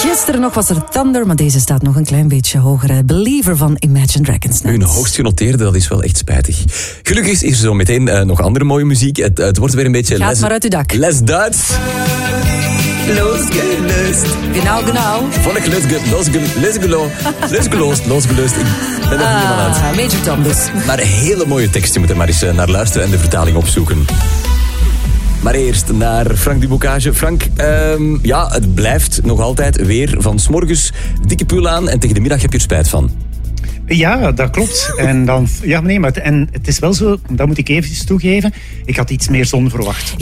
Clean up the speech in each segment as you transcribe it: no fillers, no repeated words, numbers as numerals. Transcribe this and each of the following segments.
Gisteren nog was er Thunder, maar deze staat nog een klein beetje hoger. Believer van Imagine Dragons. Hun hoogst genoteerde, dat is wel echt spijtig. Gelukkig is er zo meteen nog andere mooie muziek. Het wordt weer een beetje Gaat maar uit uw dak. Les Duits. Losgelöst. Genau. Volk losgelöst. Ik ben er helemaal uit. Major Tom dus. Maar een hele mooie tekst. Je moet er maar eens naar luisteren en de vertaling opzoeken. Maar eerst naar Frank Dubocage. Frank, het blijft nog altijd weer van 's morgens dikke pul aan en tegen de middag heb je er spijt van. Ja, dat klopt. En het is wel zo, dat moet ik even toegeven, ik had iets meer zon verwacht.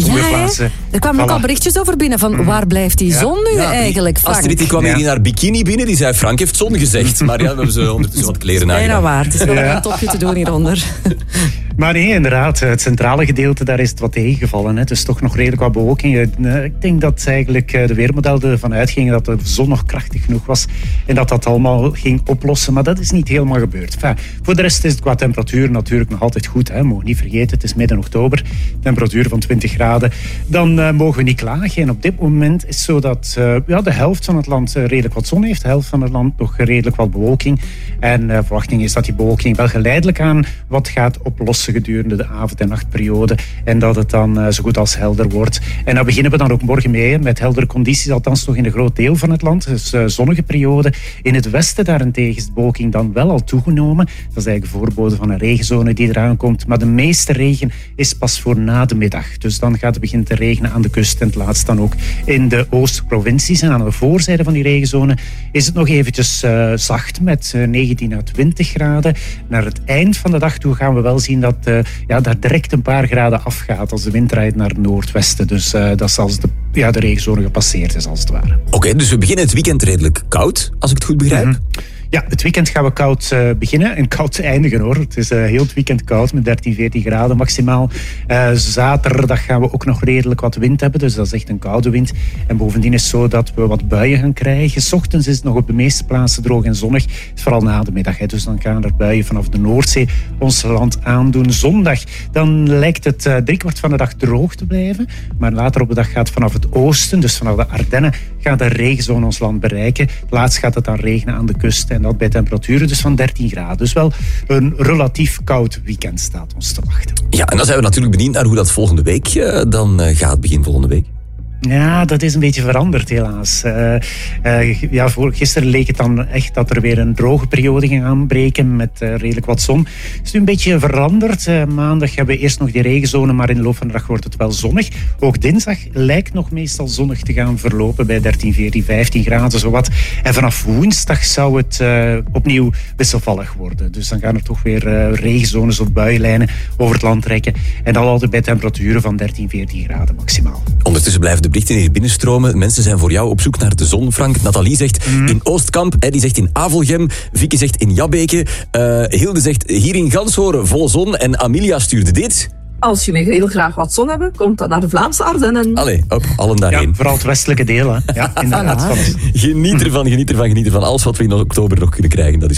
Er kwamen ook al berichtjes over binnen van waar blijft die zon nu eigenlijk, Frank? Astrid die kwam hier in haar bikini binnen, die zei Frank heeft zon gezegd. Maar ja, we hebben ze ondertussen wat kleren aangedaan. Bijna waar, het is wel een topje te doen hieronder. Maar nee, inderdaad, het centrale gedeelte, daar is het wat tegengevallen. Het is toch nog redelijk wat bewolking. Ik denk dat eigenlijk de weermodellen ervan uitgingen dat de zon nog krachtig genoeg was en dat allemaal ging oplossen. Maar dat is niet helemaal gebeurd. Voor de rest is het qua temperatuur natuurlijk nog altijd goed. We mogen niet vergeten, het is midden oktober. Temperatuur van 20 graden. Dan mogen we niet klagen. En op dit moment is het zo dat de helft van het land redelijk wat zon heeft. De helft van het land nog redelijk wat bewolking. En verwachting is dat die bewolking wel geleidelijk aan wat gaat oplossen gedurende de avond- en nachtperiode. En dat het dan zo goed als helder wordt. En daar beginnen we dan ook morgen mee. Met heldere condities, althans nog in een groot deel van het land. Dus zonnige periode. In het westen daarentegen is de bewolking dan wel al toegenomen. Dat is eigenlijk een voorbode van een regenzone die eraan komt. Maar de meeste regen is pas voor na de middag. Dus dan gaat het beginnen te regenen aan de kust. En het laatst dan ook in de Oostprovincies. En aan de voorzijde van die regenzone is het nog eventjes zacht met 19 à 20 graden. Naar het eind van de dag toe gaan we wel zien dat daar direct een paar graden afgaat als de wind draait naar het noordwesten. Dus dat is als de regenzone gepasseerd is, als het ware. Oké, dus we beginnen het weekend redelijk koud, als ik het goed begrijp. Mm-hmm. Ja, het weekend gaan we koud beginnen en koud eindigen hoor. Het is heel het weekend koud met 13, 14 graden maximaal. Zaterdag gaan we ook nog redelijk wat wind hebben, dus dat is echt een koude wind. En bovendien is het zo dat we wat buien gaan krijgen. 's Ochtends is het nog op de meeste plaatsen droog en zonnig. Vooral na de middag, dus dan gaan er buien vanaf de Noordzee ons land aandoen. Zondag, dan lijkt het 3/4 van de dag droog te blijven. Maar later op de dag gaat vanaf het oosten, dus vanaf de Ardennen, gaat de regenzone ons land bereiken. Laatst gaat het dan regenen aan de kust. En dat bij temperaturen dus van 13 graden. Dus wel een relatief koud weekend staat ons te wachten. Ja, en dan zijn we natuurlijk benieuwd naar hoe dat volgende week dan gaat, begin volgende week. Ja, dat is een beetje veranderd helaas. Gisteren leek het dan echt dat er weer een droge periode ging aanbreken met redelijk wat zon. Het is nu een beetje veranderd. Maandag hebben we eerst nog die regenzone, maar in de loop van de dag wordt het wel zonnig. Ook dinsdag lijkt nog meestal zonnig te gaan verlopen bij 13, 14, 15 graden zowat. En vanaf woensdag zou het opnieuw wisselvallig worden. Dus dan gaan er toch weer regenzones of buienlijnen over het land trekken. En dan altijd bij temperaturen van 13, 14 graden maximaal. Ondertussen blijven de berichten hier binnenstromen. Mensen zijn voor jou op zoek naar de zon, Frank. Nathalie zegt in Oostkamp, die zegt in Avelgem. Vicky zegt in Jabbeke. Hilde zegt hier in Ganshoren vol zon. En Amelia stuurde dit. Als jullie heel graag wat zon hebben, komt dan naar de Vlaamse Ardennen. Allee, op, allen daarheen. Ja, vooral het westelijke deel. Hè. Ja, inderdaad. Geniet ervan. Alles wat we in oktober nog kunnen krijgen, dat is